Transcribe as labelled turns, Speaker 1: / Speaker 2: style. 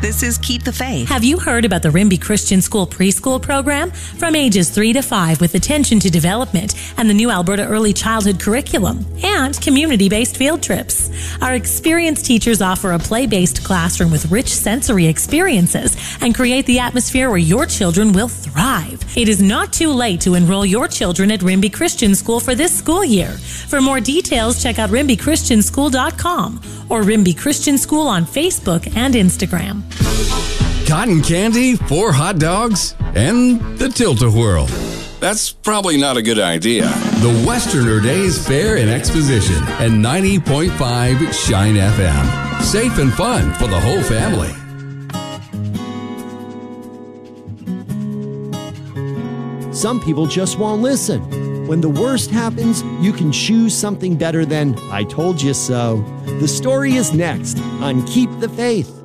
Speaker 1: This is Keep the Faith.
Speaker 2: Have you heard about the Rimby Christian School preschool program? From ages 3 to 5 with attention to development and the new Alberta Early Childhood curriculum and community-based field trips. Our experienced teachers offer a play-based classroom with rich sensory experiences and create the atmosphere where your children will thrive. It is not too late to enroll your children at Rimby Christian School for this school year. For more details, check out rimbychristianschool.com or Rimby Christian School on Facebook and Instagram.
Speaker 3: Cotton candy, 4 hot dogs, and the Tilt-A-Whirl.
Speaker 4: That's probably not a good idea.
Speaker 3: The Westerner Days Fair and Exposition and 90.5 Shine FM. Safe and fun for the whole family.
Speaker 5: Some people just won't listen. When the worst happens, you can choose something better than, I told you so. The story is next on Keep the Faith.